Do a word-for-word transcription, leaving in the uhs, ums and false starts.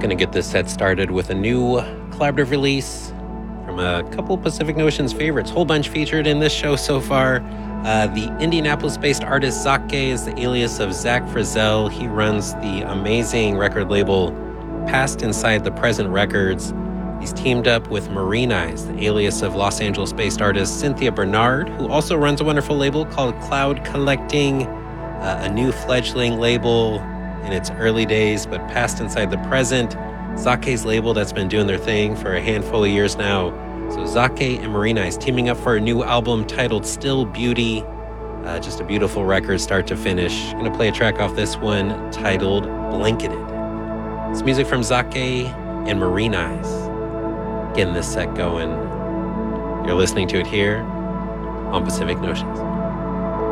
Gonna get this set started with a new collaborative release from a couple Pacific Notion's favorites. Whole bunch featured in this show so far. Uh, the Indianapolis-based artist Zake is the alias of Zach Frizzell. He runs the amazing record label Past Inside the Present Records. He's teamed up with Marine Eyes, the alias of Los Angeles-based artist Cynthia Bernard, who also runs a wonderful label called Cloud Collecting, uh, a new fledgling label in its early days, but Past Inside the Present. Zake's label that's been doing their thing for a handful of years now. So Zake and Marine Eyes teaming up for a new album titled Still Beauty. Uh, just a beautiful record start to finish. I'm going to play a track off this one titled Blanketed. It's music from Zake and Marine Eyes. Getting this set going. You're listening to it here on Pacific Notions.